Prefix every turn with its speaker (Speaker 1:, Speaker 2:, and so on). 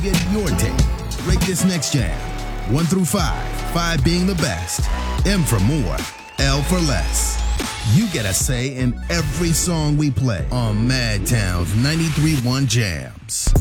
Speaker 1: Get your take. Rate this next jam. 1 through 5. 5 being the best. M for more. L for less. You get a say in every song we play on Madtown's 93.1 Jams.